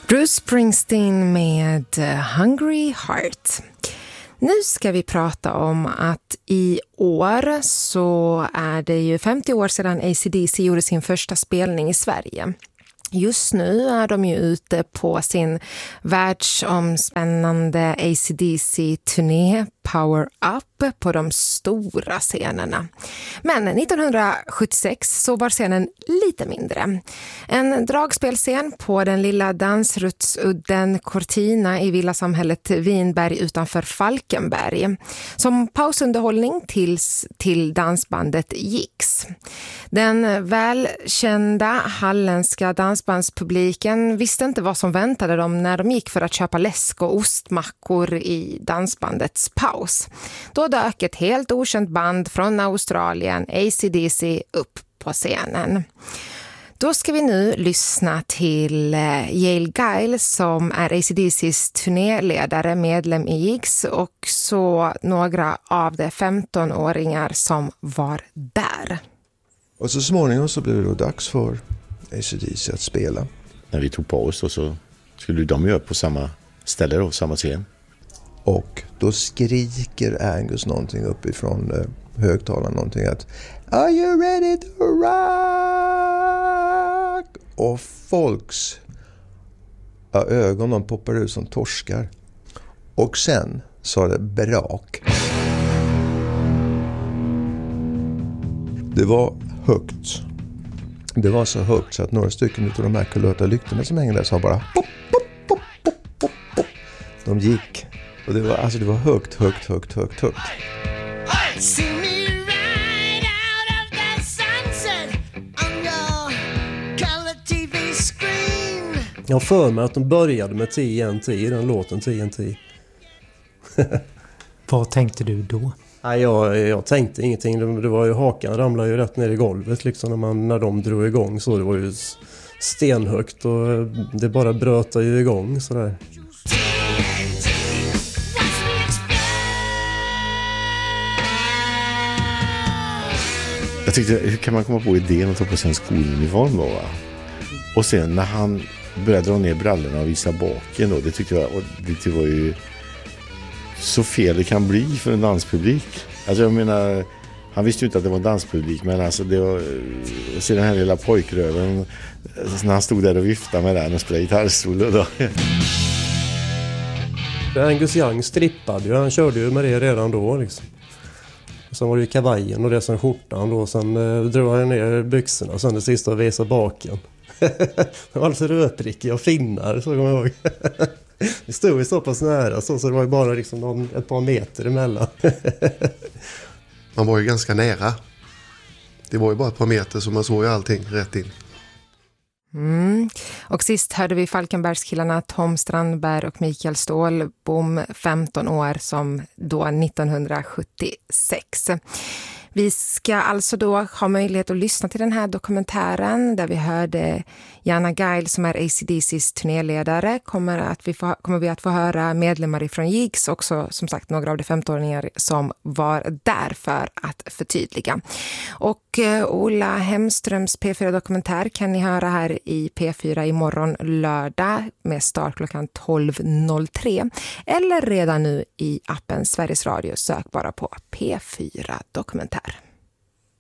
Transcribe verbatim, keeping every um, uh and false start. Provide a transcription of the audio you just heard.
Bruce Springsteen med Hungry Heart. Nu ska vi prata om att i år så är det ju femtio år sedan A C D C gjorde sin första spelning i Sverige. Just nu är de ju ute på sin världsomspännande A C D C-turné Power Up på de stora scenerna. Men nittonhundrasjuttiosex så var scenen lite mindre. En dragspelscen på den lilla dansrutsudden Cortina i villasamhället Vinberg utanför Falkenberg. Som pausunderhållning tills till dansbandet Jigs. Den välkända halländska dansbandspubliken visste inte vad som väntade dem när de gick för att köpa läsk och ostmackor i dansbandets paus. Då dök ett helt okänt band från Australien, A C D C, upp på scenen. Då ska vi nu lyssna till Yale Guile som är A C D C:s turnéledare, medlem i Jigs, och så några av de femtonåringar som var där. Och så småningom så blev det då dags för A C D C att spela. När vi tog på oss då så skulle de göra på samma ställe då, samma scen. Och då skriker Angus någonting uppifrån eh, högtalaren, någonting att Are you ready to rock? Och folks ja, ögon de poppar ut som torskar. Och sen sa det brak. Det var högt. Det var så högt så att några stycken av de här kulörta lyktorna som hängde där sa bara pop, pop, pop, pop, pop, pop. De gick. Och det var, alltså det var högt, högt, högt, högt, högt. Jag har för mig att de började med T N T i den låten T N T. Vad tänkte du då? Nej, jag, jag tänkte ingenting. Det, det var ju, hakan ramlade ju rätt ner i golvet liksom när, man, när de drog igång. Så det var ju stenhögt och det bara brötade ju igång sådär. Jag tyckte, hur kan man komma på idén att ta på sig en skoluniform då, va? Och sen när han började dra ner brallorna och visa baken då, det tyckte jag, och det var ju så fel det kan bli för en danspublik. Alltså jag menar, han visste ju inte att det var en danspublik, men alltså det var, se den här lilla pojkröven när han stod där och viftade med den och spelade gitarrstol och då. Angus Young strippade ju, han körde ju med det redan då liksom. Sen var det ju kavajen och det som skjortan då, sen eh, drog han ner byxorna och sen det sista visade baken. Det var alltså rödprickiga och finnar, så kommer jag ihåg. Det stod ju så pass nära så, så det var ju bara liksom någon, ett par meter emellan. Man var ju ganska nära. Det var ju bara ett par meter så man såg ju allting rätt in. Mm. Och sist hörde vi Falkenbergskillarna Tom Strandberg och Mikael Stålbom, femton år, som då nittonhundrasjuttiosex. Vi ska alltså då ha möjlighet att lyssna till den här dokumentären där vi hörde Jana Guile som är A C D C:s turnéledare. Kommer, att vi få, kommer vi att få höra medlemmar ifrån Jigs, också som sagt några av de femtonåringar som var där för att förtydliga. Och eh, Ola Hemströms P fyra-dokumentär kan ni höra här i P fyra imorgon lördag med start klockan tolv noll tre eller redan nu i appen Sveriges Radio. Sök bara på P fyra-dokumentär.